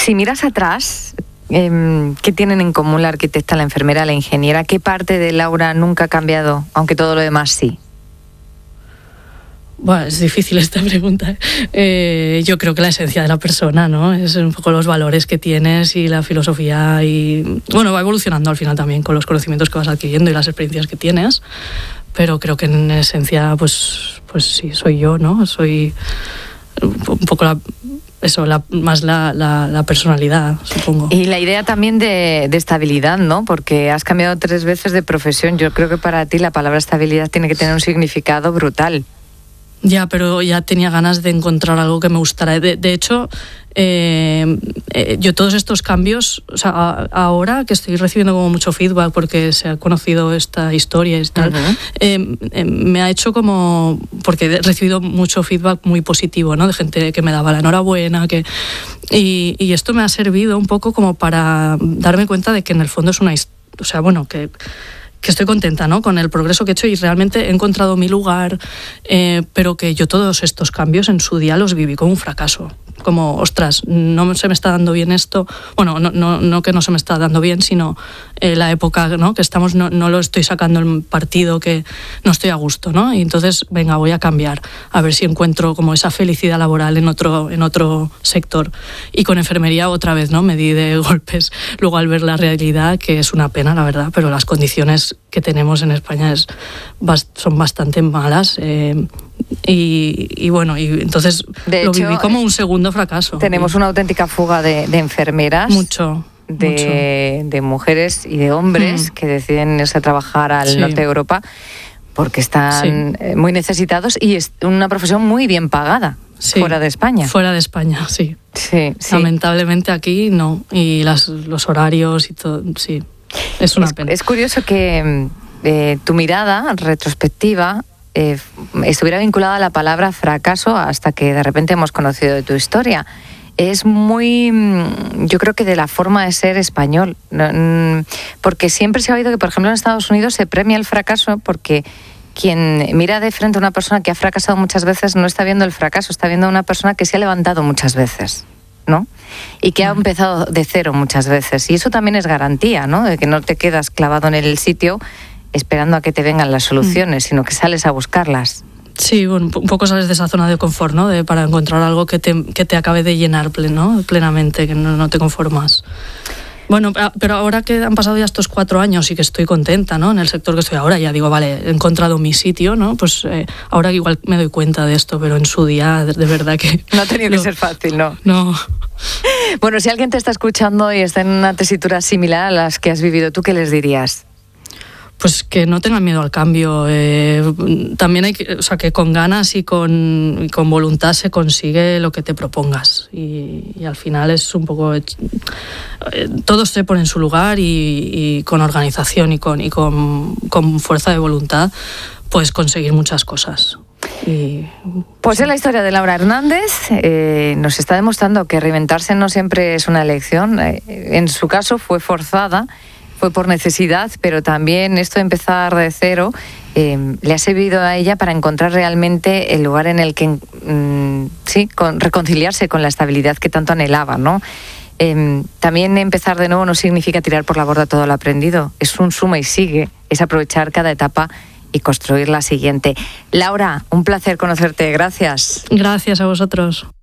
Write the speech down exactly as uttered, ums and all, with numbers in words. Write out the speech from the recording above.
Si miras atrás, eh, ¿qué tienen en común la arquitecta, la enfermera, la ingeniera? ¿Qué parte de Laura nunca ha cambiado, aunque todo lo demás sí? Bueno, es difícil esta pregunta. Eh, yo creo que la esencia de la persona, ¿no? Es un poco los valores que tienes y la filosofía y... Bueno, va evolucionando al final también con los conocimientos que vas adquiriendo y las experiencias que tienes, pero creo que en esencia, pues, pues sí, soy yo, ¿no? Soy un poco la... Eso, la, más la, la, la personalidad, supongo. Y la idea también de, de estabilidad, ¿no? Porque has cambiado tres veces de profesión. Yo creo que para ti la palabra estabilidad tiene que tener un significado brutal. Ya, pero ya tenía ganas de encontrar algo que me gustara. De, de hecho, eh, eh, yo todos estos cambios, o sea, a, ahora que estoy recibiendo como mucho feedback porque se ha conocido esta historia y tal, uh-huh. eh, eh, me ha hecho como, porque he recibido mucho feedback muy positivo, ¿no? De gente que me daba la enhorabuena, que y, y esto me ha servido un poco como para darme cuenta de que en el fondo es una historia, o sea, bueno, que que estoy contenta, ¿no?, con el progreso que he hecho y realmente he encontrado mi lugar, eh, pero que yo todos estos cambios en su día los viví como un fracaso. Como, ostras, no se me está dando bien esto. Bueno, no, no, no que no se me está dando bien, sino eh, la época, ¿no?, que estamos, no, no lo estoy sacando el partido, que no estoy a gusto, ¿no? Y entonces, venga, voy a cambiar, a ver si encuentro como esa felicidad laboral en otro, en otro sector. Y con enfermería otra vez, ¿no?, me di de golpes luego al ver la realidad, que es una pena, la verdad, pero las condiciones que tenemos en España es, son bastante malas. Eh, Y, y bueno, y entonces de lo hecho, viví como un segundo fracaso. Tenemos una auténtica fuga de, de enfermeras. Mucho. De, mucho. de mujeres y de hombres mm. que deciden irse a trabajar al sí. norte de Europa porque están sí. muy necesitados y es una profesión muy bien pagada sí. fuera de España. Fuera de España, sí. Sí, sí. Lamentablemente aquí no. Y las, los horarios y todo, sí. Es una es, pena. Es curioso que eh, tu mirada retrospectiva Eh, estuviera vinculada a la palabra fracaso hasta que de repente hemos conocido de tu historia. Es muy, yo creo que de la forma de ser español, porque siempre se ha oído que, por ejemplo, en Estados Unidos se premia el fracaso porque quien mira de frente a una persona que ha fracasado muchas veces no está viendo el fracaso, está viendo a una persona que se ha levantado muchas veces, ¿no? Y que ha empezado de cero muchas veces. Y eso también es garantía, ¿no?, de que no te quedas clavado en el sitio esperando a que te vengan las soluciones, mm. sino que sales a buscarlas. Sí, bueno, un poco sales de esa zona de confort, ¿no?, de, para encontrar algo que te, que te acabe de llenar pleno, plenamente, que no, no te conformas. Bueno, pero ahora que han pasado ya estos cuatro años y que estoy contenta, ¿no?, en el sector que estoy ahora, ya digo, vale, he encontrado mi sitio, ¿no?, pues eh, ahora igual me doy cuenta de esto, pero en su día, de, de verdad que... No ha tenido no, que ser fácil, ¿no? No. Bueno, si alguien te está escuchando y está en una tesitura similar a las que has vivido tú, ¿qué les dirías? Pues que no tengan miedo al cambio. Eh, también hay que, o sea, que con ganas y con, y con voluntad se consigue lo que te propongas. Y, y al final es un poco... Eh, todo se pone en su lugar y, y con organización y con, y con, con fuerza de voluntad puedes conseguir muchas cosas. Y, pues sí. Es la historia de Laura Hernández. Eh, nos está demostrando que reinventarse no siempre es una elección. Eh, en su caso fue forzada. Fue por necesidad, pero también esto de empezar de cero eh, le ha servido a ella para encontrar realmente el lugar en el que mm, sí, con, reconciliarse con la estabilidad que tanto anhelaba, ¿no? Eh, también empezar de nuevo no significa tirar por la borda todo lo aprendido, es un suma y sigue, es aprovechar cada etapa y construir la siguiente. Laura, un placer conocerte, gracias. Gracias a vosotros.